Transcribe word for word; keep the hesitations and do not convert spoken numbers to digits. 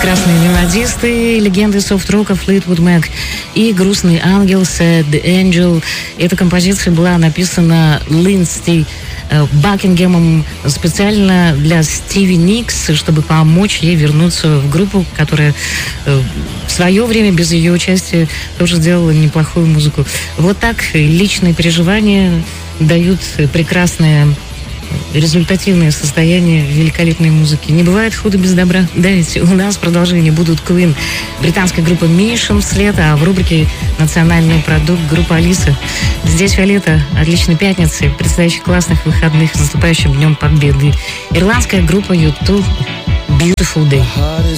прекрасные мелодисты, легенды софт-рока Fleetwood Mac и грустный ангел Sad Angel. Эта композиция была написана Линдси Бакингемом специально для Стиви Никс, чтобы помочь ей вернуться в группу, которая в свое время без ее участия тоже сделала неплохую музыку. Вот так личные переживания дают прекрасное результативное состояние великолепной музыки. Не бывает худо без добра. Да, ведь у нас в продолжении будут Queen, британская группа Mission вслед, а в рубрике «Национальный продукт» группа Алиса. Здесь Виолетта. Отличной пятницы, предстоящих классных выходных с наступающим Днем Победы. Ирландская группа ю ту Beautiful Day.